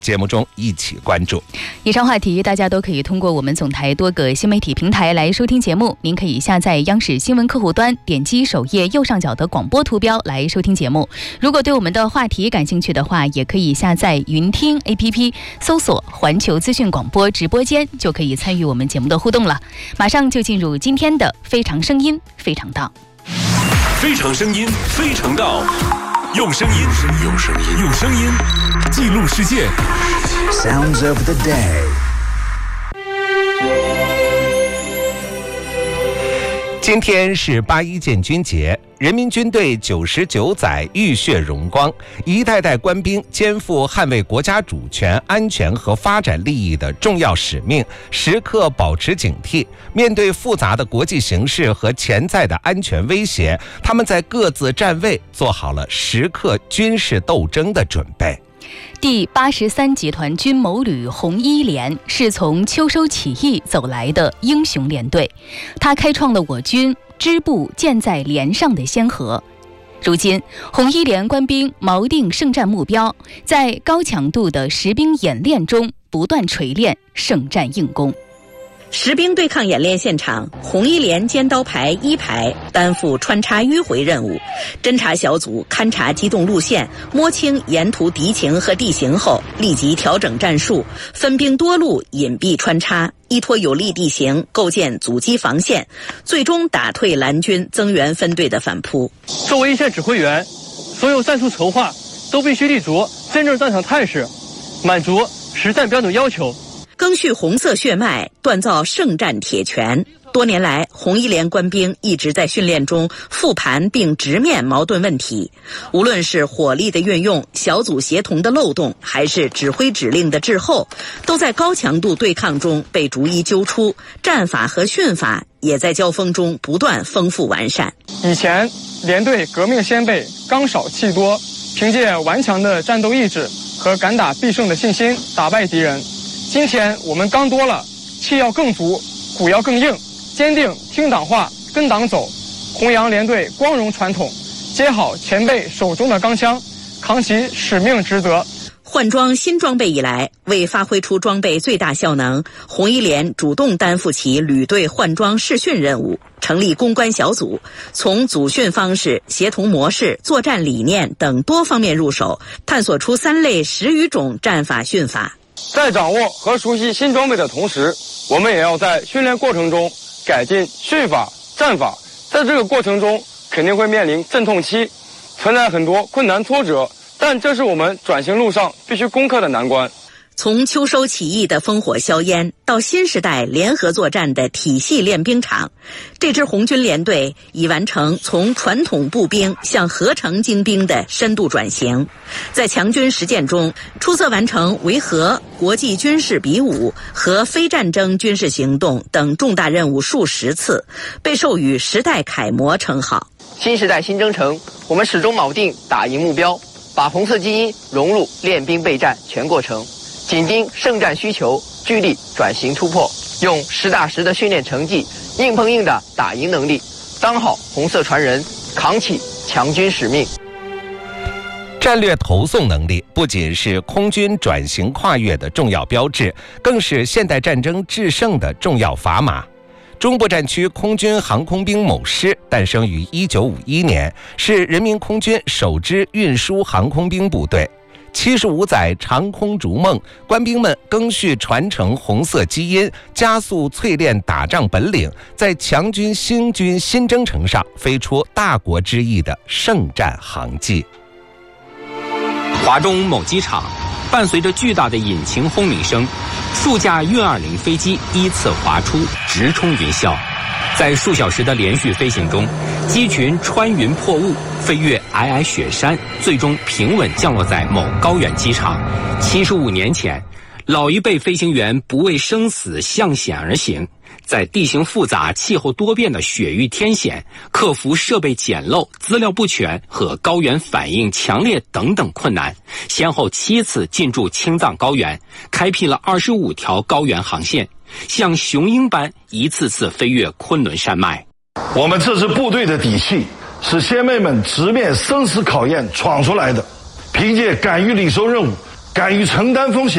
节目中一起关注。 以上话题大家都可以通过我们总台多个新媒体平台来收听节目。您可以下载央视新闻客户端，点击首页右上角的广播图标来收听节目。如果对我们的话题感兴趣的话，也可以下载云听 APP， 搜索环球资讯广播直播间，就可以参与我们节目的互动了。马上就进入今天的非常声音非常道。 非常声音非常道，用声音记录世界。 Sounds of the day。 今天是8·1建军节，人民军队99载浴血荣光，一代代官兵肩负捍卫国家主权、安全和发展利益的重要使命，时刻保持警惕。面对复杂的国际形势和潜在的安全威胁，他们在各自站位做好了时刻军事斗争的准备。 第83集团军某旅红一连是从秋收起义走来的英雄连队，它开创了我军支部建在连上的先河。如今，红一连官兵锚定圣战目标，在高强度的实兵演练中不断锤炼圣战硬功。 实兵对抗演练现场，红一连尖刀排1排担负穿插迂回任务，侦察小组勘察机动路线，摸清沿途敌情和地形后，立即调整战术，分兵多路隐蔽穿插，依托有利地形构建阻击防线，最终打退蓝军增援分队的反扑。 作为一线指挥员，所有战术筹划都必须立足真正战场态势，满足实战标准要求， 赓续红色血脉，锻造圣战铁拳。多年来，红一连官兵一直在训练中复盘并直面矛盾问题，无论是火力的运用、小组协同的漏洞，还是指挥指令的滞后，都在高强度对抗中被逐一揪出，战法和训法也在交锋中不断丰富完善。 以前连队革命先辈刚少气多，凭借顽强的战斗意志和敢打必胜的信心打败敌人。今天我们刚多了，气要更足，骨要更硬，坚定听党话跟党走，弘扬连队光荣传统，接好前辈手中的钢枪，扛起使命职责。 换装新装备以来，为发挥出装备最大效能，红一连主动担负起旅队换装试训任务，成立攻关小组，从组训方式、协同模式、作战理念等多方面入手，探索出3类10余种战法训法。 在掌握和熟悉新装备的同时，我们也要在训练过程中改进训法、战法。在这个过程中，肯定会面临阵痛期，存在很多困难挫折，但这是我们转型路上必须攻克的难关。 从秋收起义的烽火硝烟到新时代联合作战的体系练兵场，这支红军连队已完成从传统步兵向合成精兵的深度转型，在强军实践中出色完成维和、国际军事比武和非战争军事行动等重大任务数10次，被授予时代楷模称号。 新时代新征程，我们始终锚定打赢目标，把红色基因融入练兵备战全过程，紧盯圣战需求，聚力转型突破，用实打实的训练成绩，硬碰硬的打赢能力，当好红色传人，扛起强军使命。 战略投送能力不仅是空军转型跨越的重要标志，更是现代战争制胜的重要砝码。中部战区空军航空兵某师诞生于1951年，是人民空军首支运输航空兵部队。75载长空逐梦，官兵们赓续传承红色基因，加速淬炼打仗本领，在强军兴军新征程上飞出大国之翼的圣战航迹。 华中某机场，伴随着巨大的引擎轰鸣声，数架运20飞机依次滑出，直冲云霄。在数小时的连续飞行中，机群穿云破雾，飞越皑皑雪山，最终平稳降落在某高原机场。75年前，老一辈飞行员不畏生死，向险而行，在地形复杂、气候多变的雪域天险，克服设备简陋、资料不全和高原反应强烈等等困难，先后7次进驻青藏高原，开辟了25条高原航线，像雄鹰般一次次飞越昆仑山脉。 我们这支部队的底气是先辈们直面生死考验闯出来的，凭借敢于领受任务、敢于承担风险，